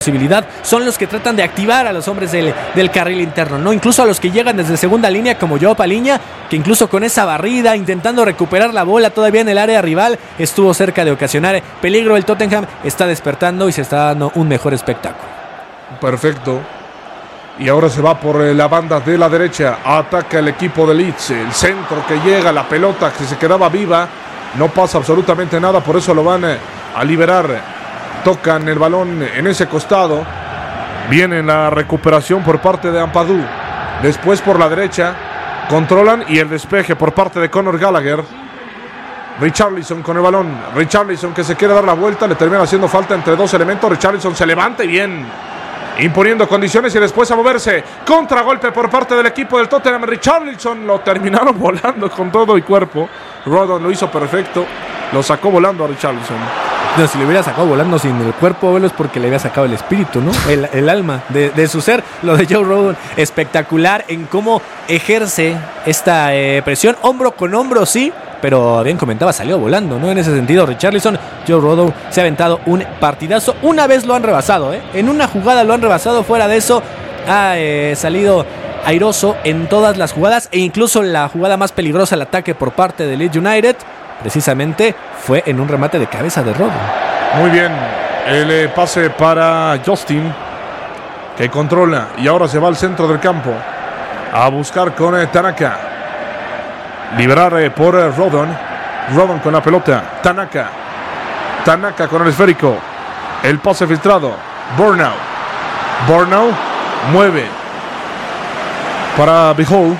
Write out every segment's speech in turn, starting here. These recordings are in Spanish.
posibilidad son los que tratan de activar a los hombres del carril interno, ¿no? Incluso a los que llegan desde segunda línea, como Joao Palhinha, que incluso con esa barrida, intentando recuperar la bola todavía en el área rival, estuvo cerca de ocasionar peligro. El Tottenham está despertando y se está dando un mejor espectáculo. Perfecto. Y ahora se va por la banda de la derecha. Ataca el equipo de Leeds. El centro que llega, la pelota que se quedaba viva. No pasa absolutamente nada, por eso lo van a liberar. Tocan el balón en ese costado. Viene la recuperación por parte de Ampadu. Después por la derecha. Controlan y el despeje por parte de Conor Gallagher. Richarlison con el balón. Richarlison que se quiere dar la vuelta. Le termina haciendo falta entre dos elementos. Richarlison se levanta y bien, imponiendo condiciones y después a moverse. Contragolpe por parte del equipo del Tottenham. Richarlison lo terminaron volando con todo y cuerpo. Rodon lo hizo perfecto. Lo sacó volando a Richarlison. No, si le hubiera sacado volando sin el cuerpo, es porque le había sacado el espíritu, ¿no? El alma de su ser. Lo de Joe Rodon, espectacular en cómo ejerce esta presión. Hombro con hombro, sí, pero bien comentaba, salió volando, ¿no? En ese sentido, Richarlison, Joe Rodon se ha aventado un partidazo. Una vez lo han rebasado, ¿eh? En una jugada lo han rebasado. Fuera de eso, ha salido airoso en todas las jugadas, e incluso la jugada más peligrosa, el ataque por parte de Leeds United, precisamente fue en un remate de cabeza de Rodon. Muy bien, el pase para Justin, que controla y ahora se va al centro del campo a buscar con Tanaka. Liberar por Rodon. Rodon con la pelota. Tanaka con el esférico. El pase filtrado. Bornau mueve para Behold.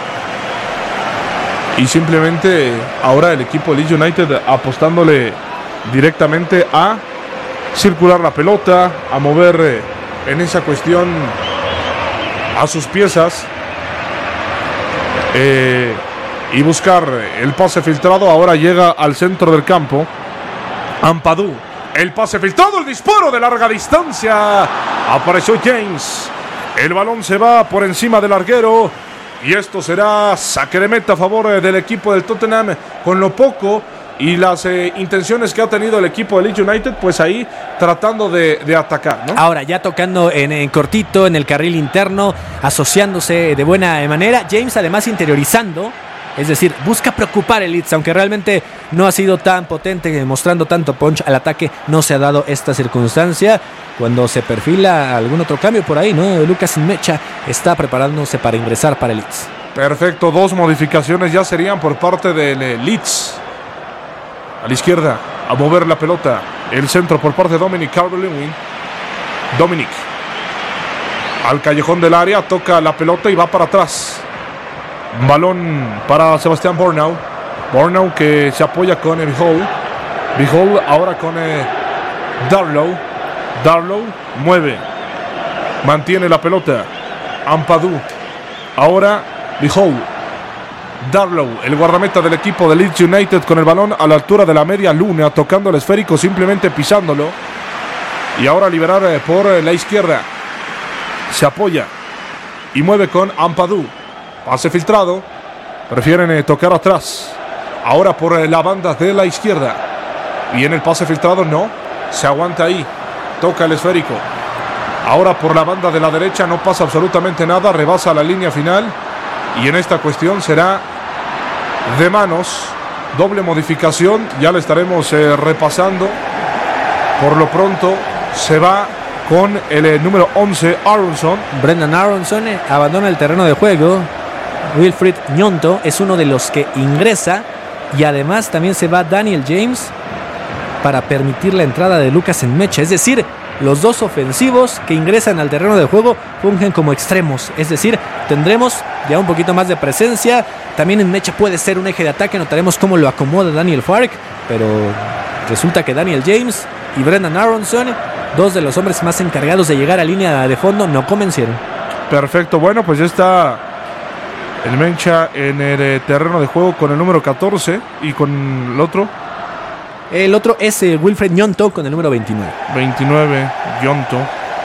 Y simplemente ahora el equipo de Leeds United apostándole directamente a circular la pelota, a mover en esa cuestión a sus piezas y buscar el pase filtrado. Ahora llega al centro del campo Ampadu. El pase filtrado, el disparo de larga distancia. Apareció James. El balón se va por encima del larguero. Y esto será saque de meta a favor del equipo del Tottenham. Con lo poco y las intenciones que ha tenido el equipo de Leeds United, pues ahí tratando de atacar, ¿no? Ahora ya tocando en cortito, en el carril interno, asociándose de buena manera. James además interiorizando, es decir, busca preocupar el Leeds, aunque realmente no ha sido tan potente, mostrando tanto punch al ataque. No se ha dado esta circunstancia. Cuando se perfila algún otro cambio por ahí, ¿no? Lucas Nmecha está preparándose para ingresar para el Leeds. Perfecto, dos modificaciones ya serían por parte del Leeds. A la izquierda, a mover la pelota. El centro por parte de Dominic Calvert-Lewin. Dominic al callejón del área, toca la pelota y va para atrás. Balón para Sebastián Bornau. Bornau que se apoya con Behold. Behold ahora con Darlow. Darlow mueve, mantiene la pelota. Ampadu. Ahora Behold. Darlow, el guardameta del equipo de Leeds United, con el balón a la altura de la media luna, tocando el esférico, simplemente pisándolo. Y ahora liberar por la izquierda. Se apoya y mueve con Ampadu. Pase filtrado. Prefieren tocar atrás. Ahora por la banda de la izquierda. Viene el pase filtrado, no. Se aguanta ahí. Toca el esférico. Ahora por la banda de la derecha no pasa absolutamente nada. Rebasa la línea final. Y en esta cuestión será de manos. Doble modificación. Ya le estaremos repasando. Por lo pronto se va con el número 11, Aronson. Brendan Aronson abandona el terreno de juego. Wilfried Gnonto es uno de los que ingresa. Y además también se va Daniel James para permitir la entrada de Lucas Nmecha. Es decir, los dos ofensivos que ingresan al terreno de juego fungen como extremos. Es decir, tendremos ya un poquito más de presencia. También Nmecha puede ser un eje de ataque. Notaremos cómo lo acomoda Daniel Farke. Pero resulta que Daniel James y Brendan Aronson, dos de los hombres más encargados de llegar a línea de fondo, no convencieron. Perfecto, bueno, pues ya está el Nmecha en el terreno de juego con el número 14. Y con el otro. El otro es Wilfried Gnonto con el número 29. 29, Gnonto.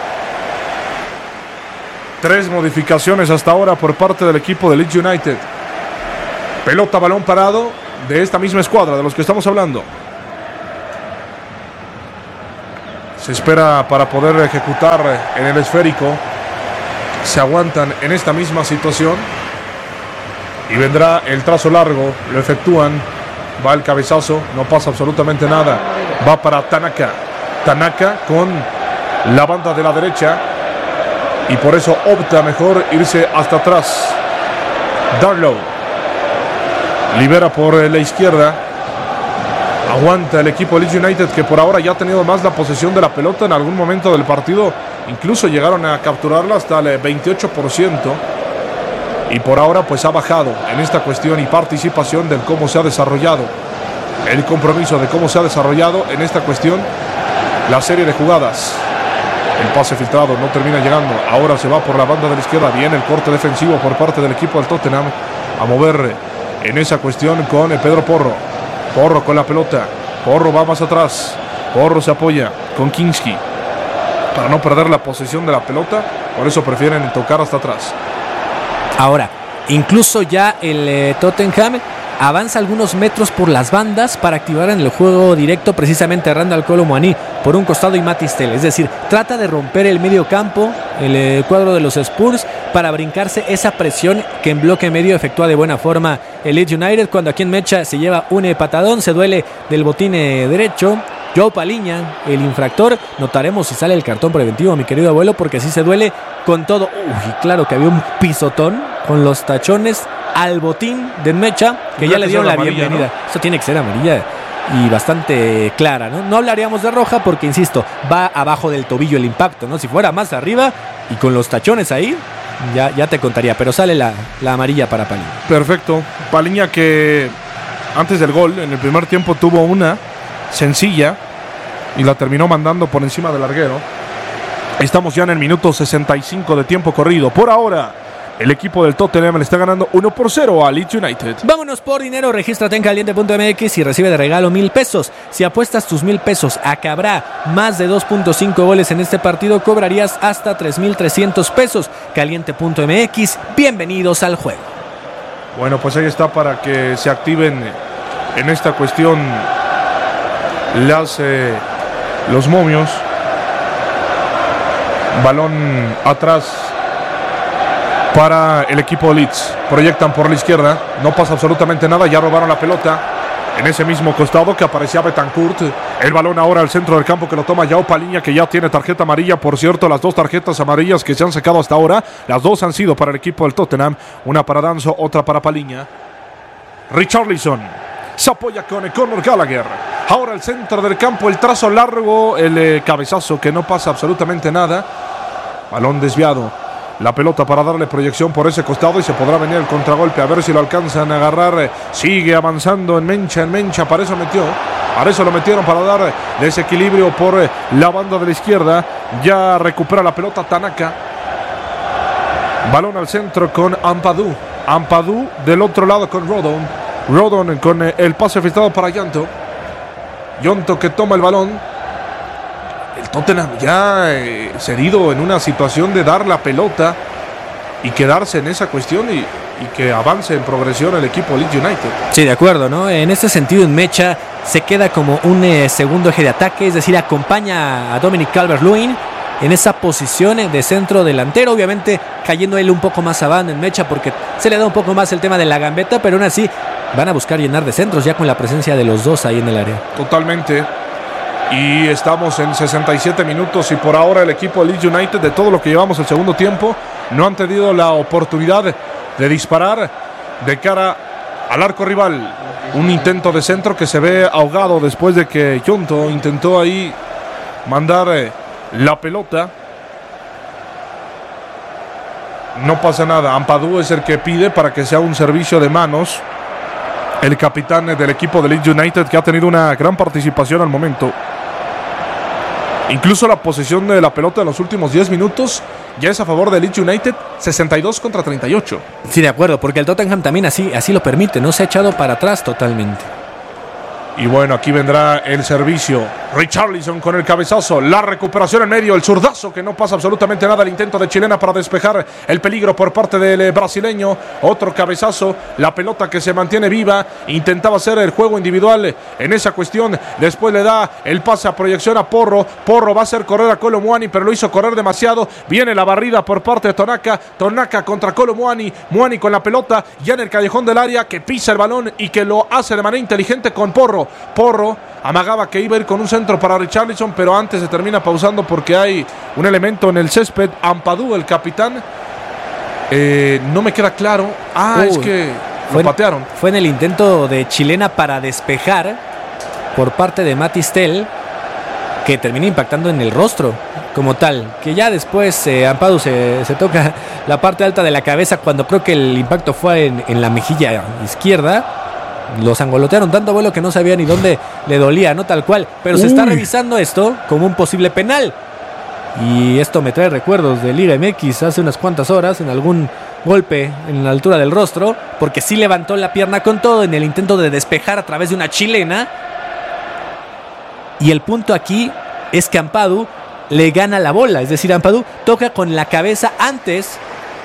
3 modificaciones hasta ahora por parte del equipo de Leeds United. Pelota, balón parado de esta misma escuadra de los que estamos hablando. Se espera para poder ejecutar en el esférico. Se aguantan en esta misma situación. Y vendrá el trazo largo. Lo efectúan. Va el cabezazo. No pasa absolutamente nada. Va para Tanaka. Tanaka con la banda de la derecha. Y por eso opta mejor irse hasta atrás. Darlow. Libera por la izquierda. Aguanta el equipo de Leeds United, que por ahora ya ha tenido más la posesión de la pelota. En algún momento del partido incluso llegaron a capturarla hasta el 28%. Y por ahora pues ha bajado en esta cuestión y participación del cómo se ha desarrollado el compromiso, de cómo se ha desarrollado en esta cuestión la serie de jugadas. El pase filtrado no termina llegando. Ahora se va por la banda de la izquierda. Viene el corte defensivo por parte del equipo del Tottenham. A mover en esa cuestión con Pedro Porro. Porro con la pelota. Porro va más atrás. Porro se apoya con Kinski para no perder la posesión de la pelota. Por eso prefieren tocar hasta atrás. Ahora, incluso ya el Tottenham avanza algunos metros por las bandas para activar en el juego directo precisamente a Randal Kolo Muani por un costado y Mathys Tel. Es decir, trata de romper el medio campo, el cuadro de los Spurs, para brincarse esa presión que en bloque medio efectúa de buena forma el Leeds United, cuando aquí en Mecha se lleva un patadón, se duele del botín derecho. Joao Palhinha, el infractor, notaremos si sale el cartón preventivo, mi querido abuelo, porque sí se duele con todo. Uy, claro que había un pisotón con los tachones al botín de Mecha, que ya le dieron la bienvenida, ¿no? Eso tiene que ser amarilla y bastante clara, ¿no? No hablaríamos de roja porque, insisto, va abajo del tobillo el impacto, ¿no? Si fuera más arriba y con los tachones ahí, ya te contaría, pero sale la amarilla para Palhinha. Perfecto. Palhinha, que antes del gol, en el primer tiempo, tuvo una sencilla y la terminó mandando por encima del larguero. Estamos ya en el minuto 65 de tiempo corrido. Por ahora, el equipo del Tottenham le está ganando 1-0 a Leeds United. Vámonos por dinero. Regístrate en caliente.mx y recibe de regalo 1,000 pesos. Si apuestas tus 1,000 pesos a que habrá más de 2.5 goles en este partido, cobrarías hasta 3,300 pesos. Caliente.mx, bienvenidos al juego. Bueno, pues ahí está para que se activen en esta cuestión los momios. Balón atrás para el equipo de Leeds. Proyectan por la izquierda. No pasa absolutamente nada. Ya robaron la pelota en ese mismo costado que aparecía Betancourt. El balón ahora al centro del campo, que lo toma Joao Palhinha, que ya tiene tarjeta amarilla. Por cierto, las dos tarjetas amarillas que se han sacado hasta ahora, las dos han sido para el equipo del Tottenham. Una para Danso, otra para Palhinha. Richarlison se apoya con Conor Gallagher. Ahora el centro del campo, el trazo largo, el cabezazo que no pasa absolutamente nada. Balón desviado. La pelota para darle proyección por ese costado y se podrá venir el contragolpe, a ver si lo alcanzan a agarrar. Sigue avanzando en Mencha, para eso lo metieron, para dar desequilibrio por la banda de la izquierda. Ya recupera la pelota Tanaka. Balón al centro con Ampadu del otro lado con Rodon con el pase filtrado para Yonto que toma el balón. El Tottenham ya cedido en una situación de dar la pelota y quedarse en esa cuestión y que avance en progresión el equipo Leeds United. Sí, de acuerdo, ¿no? En este sentido, en Mecha se queda como un segundo eje de ataque, es decir, acompaña a Dominic Calvert-Lewin en esa posición de centro delantero, obviamente cayendo él un poco más a banda en Mecha porque se le da un poco más el tema de la gambeta, pero aún así van a buscar llenar de centros ya con la presencia de los dos ahí en el área. Totalmente. Y estamos en 67 minutos y por ahora el equipo Leeds United, de todo lo que llevamos el segundo tiempo, no han tenido la oportunidad de disparar de cara al arco rival. Un intento de centro que se ve ahogado después de que Yonto intentó ahí mandar la pelota. No pasa nada. Ampadu es el que pide para que sea un servicio de manos. El capitán del equipo de Leeds United, que ha tenido una gran participación al momento. Incluso la posesión de la pelota en los últimos 10 minutos ya es a favor de Leeds United, 62-38. Sí, de acuerdo, porque el Tottenham también así lo permite, no se ha echado para atrás totalmente. Y bueno, aquí vendrá el servicio Richarlison con el cabezazo, la recuperación en medio, el zurdazo que no pasa absolutamente nada, el intento de Chilena para despejar el peligro por parte del brasileño, otro cabezazo, la pelota que se mantiene viva, intentaba hacer el juego individual en esa cuestión, después le da el pase a proyección a Porro, Porro va a hacer correr a Kolo Muani, pero lo hizo correr demasiado, viene la barrida por parte de Tanaka contra Kolo Muani, Muani con la pelota ya en el callejón del área, que pisa el balón y que lo hace de manera inteligente con Porro, amagaba que iba a ir con un centro para Richarlison, pero antes se termina pausando porque hay un elemento en el césped. Ampadu, el capitán, no me queda claro. Es que lo patearon. Fue en el intento de Chilena para despejar por parte de Matistel, que termina impactando en el rostro como tal, que ya después Ampadu se toca la parte alta de la cabeza cuando creo que el impacto fue en la mejilla izquierda. Los angolotearon tanto, vuelo, que no sabía ni dónde le dolía, no tal cual. Pero se está revisando esto como un posible penal. Y esto me trae recuerdos de Liga MX hace unas cuantas horas, en algún golpe en la altura del rostro, porque sí levantó la pierna con todo en el intento de despejar a través de una chilena. Y el punto aquí es que Ampadu le gana la bola, es decir, Ampadu toca con la cabeza antes.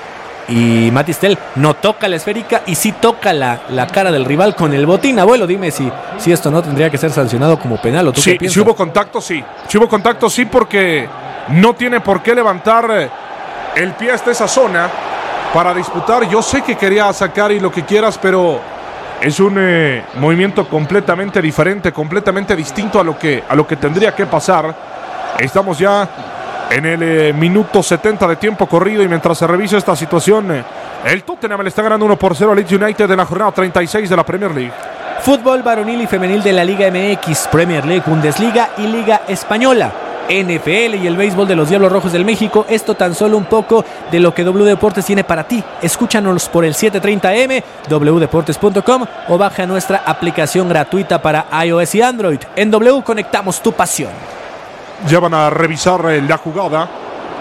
Y Matistel no toca la esférica y sí toca la cara del rival con el botín. Abuelo, dime si esto no tendría que ser sancionado como penal, ¿o tú qué piensas? Si hubo contacto, sí. Si hubo contacto, sí, porque no tiene por qué levantar el pie hasta esa zona para disputar. Yo sé que quería sacar y lo que quieras, pero es un movimiento completamente diferente, completamente distinto a lo que tendría que pasar. Estamos ya en el minuto 70 de tiempo corrido y mientras se revisa esta situación, el Tottenham le está ganando 1-0 al Leeds United en la jornada 36 de la Premier League. Fútbol varonil y femenil de la Liga MX, Premier League, Bundesliga y Liga Española, NFL y el béisbol de los Diablos Rojos del México. Esto tan solo un poco de lo que W Deportes tiene para ti. Escúchanos por el 730M, wdeportes.com o baja nuestra aplicación gratuita para iOS y Android. En W conectamos tu pasión. Ya van a revisar la jugada.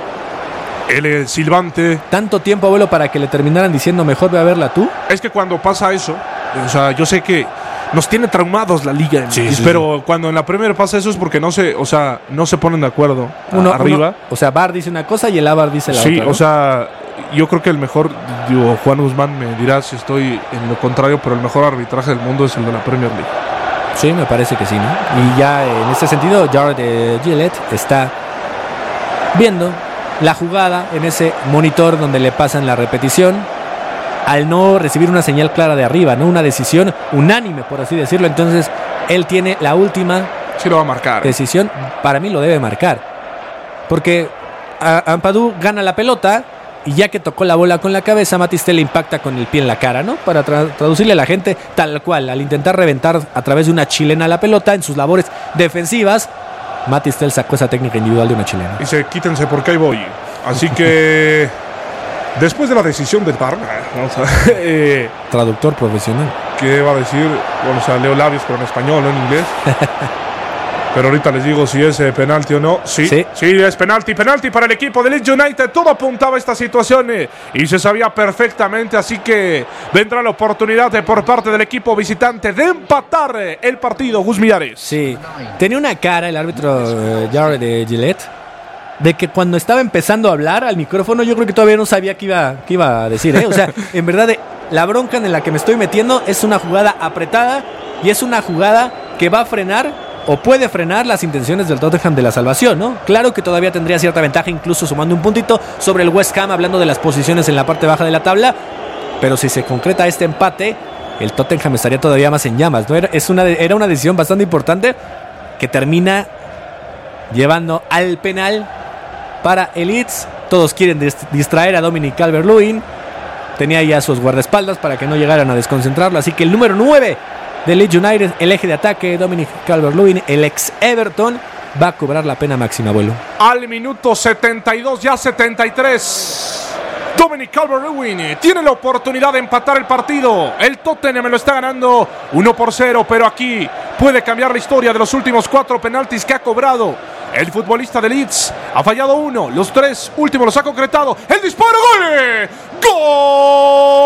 El silbante. ¿Tanto tiempo, abuelo, para que le terminaran diciendo mejor ve a verla tú? Es que cuando pasa eso, o sea, yo sé que nos tiene traumados la liga, pero cuando en la Premier pasa eso es porque no se ponen de acuerdo arriba. VAR dice una cosa y el AVAR dice la otra. Sí, o sea, yo creo que el mejor, Juan Guzmán me dirá si estoy en lo contrario, pero el mejor arbitraje del mundo es el de la Premier League. Sí, me parece que sí, ¿no? Y ya en este sentido, Jared Gillett está viendo la jugada en ese monitor donde le pasan la repetición. Al no recibir una señal clara de arriba, ¿no? Una decisión unánime, por así decirlo. Entonces, él tiene la última sí lo va a marcar. Decisión. Para mí lo debe marcar. Porque Ampadu gana la pelota. Y ya que tocó la bola con la cabeza, Matistel le impacta con el pie en la cara, ¿no? Para traducirle a la gente tal cual, al intentar reventar a través de una chilena la pelota en sus labores defensivas, Matistel sacó esa técnica individual de una chilena. Dice, quítense porque ahí voy. Así que, después de la decisión del VAR, vamos a traductor profesional. ¿Qué va a decir? Bueno, o sea, leo labios, pero en español, no en inglés. Pero ahorita les digo si es penalti o no. Sí, es penalti para el equipo de Leeds United. Todo apuntaba a esta situación y se sabía perfectamente. Así que vendrá la oportunidad por parte del equipo visitante de empatar el partido. Gus Millares. Sí, tenía una cara el árbitro Jared Gillett de que cuando estaba empezando a hablar al micrófono, yo creo que todavía no sabía qué iba a decir, ¿eh? O sea, en verdad, la bronca en la que me estoy metiendo es una jugada apretada y es una jugada que va a frenar o puede frenar las intenciones del Tottenham de la salvación, ¿no? Claro que todavía tendría cierta ventaja, incluso sumando un puntito sobre el West Ham, hablando de las posiciones en la parte baja de la tabla, pero si se concreta este empate, el Tottenham estaría todavía más en llamas, ¿no? Era una decisión bastante importante que termina llevando al penal para el Leeds. Todos quieren distraer a Dominic Calvert-Lewin. Tenía ya sus guardaespaldas para que no llegaran a desconcentrarlo, así que el número 9 de Leeds United, el eje de ataque, Dominic Calvert-Lewin, el ex Everton, va a cobrar la pena máxima, abuelo. Al minuto 72, ya 73. Dominic Calvert-Lewin tiene la oportunidad de empatar el partido. El Tottenham me lo está ganando 1-0, pero aquí puede cambiar la historia de los últimos 4 penaltis que ha cobrado el futbolista de Leeds. Ha fallado 1, los 3 últimos los ha concretado. El disparo, ¡gol! ¡Gol!